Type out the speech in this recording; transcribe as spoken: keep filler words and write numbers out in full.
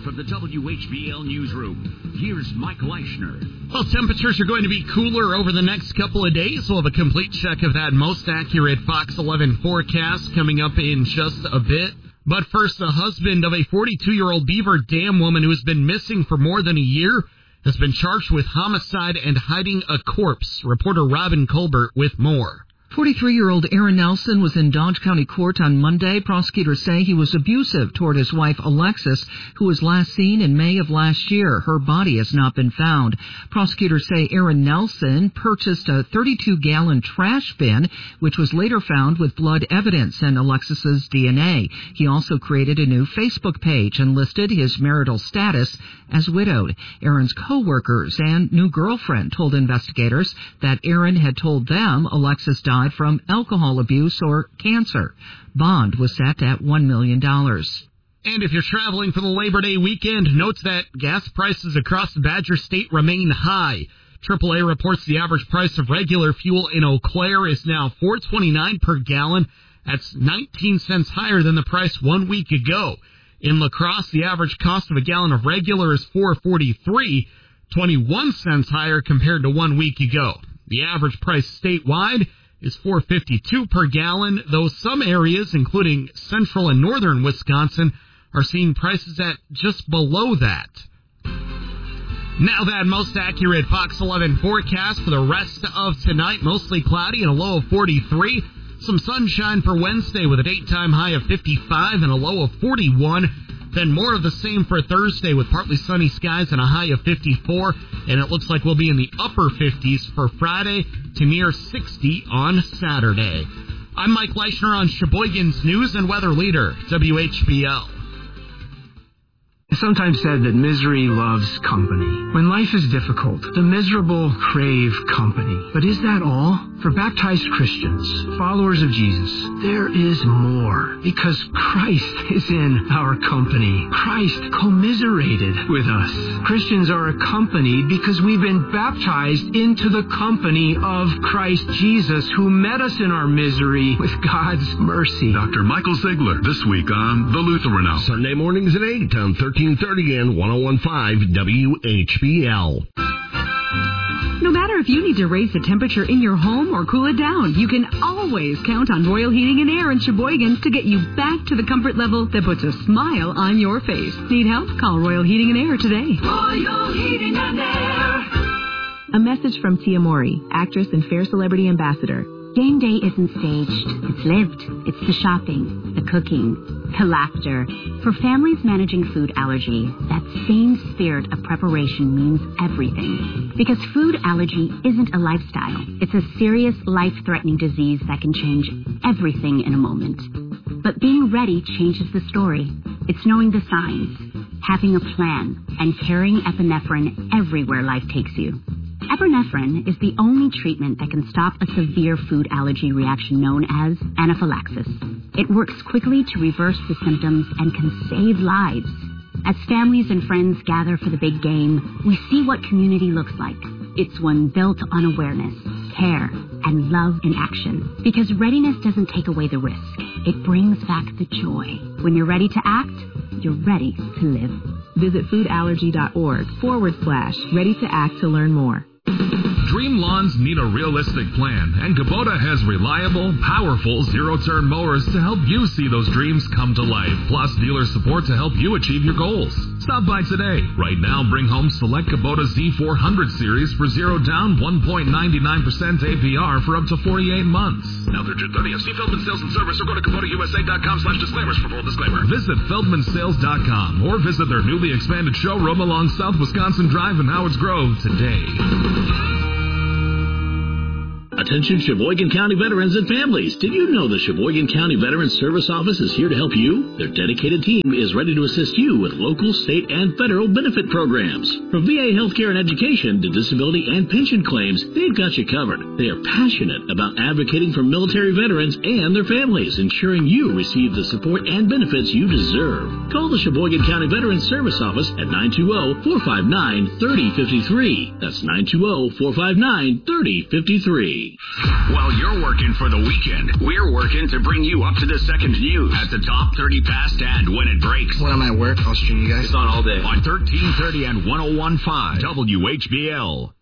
from the W H B L Newsroom, here's Mike Leischner. Well, temperatures are going to be cooler over the next couple of days. We'll have a complete check of that most accurate Fox eleven forecast coming up in just a bit. But first, the husband of a forty-two-year-old Beaver Dam woman who has been missing for more than a year has been charged with homicide and hiding a corpse. Reporter Robin Colbert with more. forty-three-year-old Aaron Nelson was in Dodge County Court on Monday. Prosecutors say he was abusive toward his wife, Alexis, who was last seen in May of last year. Her body has not been found. Prosecutors say Aaron Nelson purchased a thirty-two-gallon trash bin, which was later found with blood evidence and Alexis's D N A. He also created a new Facebook page and listed his marital status as widowed. Aaron's co-workers and new girlfriend told investigators that Aaron had told them Alexis died from alcohol abuse or cancer. Bond was set at one million dollars. And if you're traveling for the Labor Day weekend, note that gas prices across the Badger State remain high. triple A reports the average price of regular fuel in Eau Claire is now four dollars and twenty-nine cents per gallon. That's nineteen cents higher than the price one week ago. In La Crosse, the average cost of a gallon of regular is four dollars and forty-three cents, twenty-one cents higher compared to one week ago. The average price statewide is four dollars and fifty-two cents per gallon, though some areas, including central and northern Wisconsin, are seeing prices at just below that. Now that most accurate Fox eleven forecast for the rest of tonight, mostly cloudy and a low of forty-three. Some sunshine for Wednesday with a daytime high of fifty-five and a low of forty-one. Then more of the same for Thursday with partly sunny skies and a high of fifty-four. And it looks like we'll be in the upper fifties for Friday to near sixty on Saturday. I'm Mike Leischner on Sheboygan's News and Weather Leader, W H B L. It's sometimes said that misery loves company. When life is difficult, the miserable crave company. But is that all? For baptized Christians, followers of Jesus, there is more. Because Christ is in our company. Christ commiserated with us. Christians are accompanied because we've been baptized into the company of Christ Jesus, who met us in our misery with God's mercy. Doctor Michael Ziegler, this week on The Lutheran Hour. Sunday mornings at eight on thirteen thirty and one oh one point five W H B L. No matter if you need to raise the temperature in your home or cool it down, you can always count on Royal Heating and Air in Sheboygan to get you back to the comfort level that puts a smile on your face. Need help? Call Royal Heating and Air today. Royal Heating and Air. A message from Tia Mowry, actress and Fair Celebrity Ambassador. Game day isn't staged. It's lived. It's the shopping, the cooking, the laughter. For families managing food allergy, that same spirit of preparation means everything. Because food allergy isn't a lifestyle. It's a serious, life-threatening disease that can change everything in a moment. But being ready changes the story. It's knowing the signs, having a plan, and carrying epinephrine everywhere life takes you. Epinephrine is the only treatment that can stop a severe food allergy reaction known as anaphylaxis. It works quickly to reverse the symptoms and can save lives. As families and friends gather for the big game, we see what community looks like. It's one built on awareness, care, and love in action. Because readiness doesn't take away the risk. It brings back the joy. When you're ready to act, you're ready to live. Visit foodallergy.org forward slash ready to act to learn more. Dream lawns need a realistic plan, and Kubota has reliable, powerful zero-turn mowers to help you see those dreams come to life, plus dealer support to help you achieve your goals. Stop by today. Right now, bring home select Kubota Z four hundred series for zero down, one point nine nine percent A P R for up to forty-eight months. Now through June thirtieth, see Feldman Sales and Service or go to Kubota U S A dot com slash disclaimers for full disclaimer. Visit Feldman Sales dot com or visit their newly expanded showroom along South Wisconsin Drive in Howards Grove today. Attention Sheboygan County veterans and families. Did you know the Sheboygan County Veterans Service Office is here to help you? Their dedicated team is ready to assist you with local, state, and federal benefit programs. From V A healthcare and education to disability and pension claims, they've got you covered. They are passionate about advocating for military veterans and their families, ensuring you receive the support and benefits you deserve. Call the Sheboygan County Veterans Service Office at nine two zero, four five nine, three zero five three. That's nine two zero, four five nine, three zero five three. While you're working for the weekend, we're working to bring you up to the second news at the top thirty past and when it breaks. When I'm at work, I'll stream you guys. It's on all day. On thirteen thirty and one oh one point five W H B L.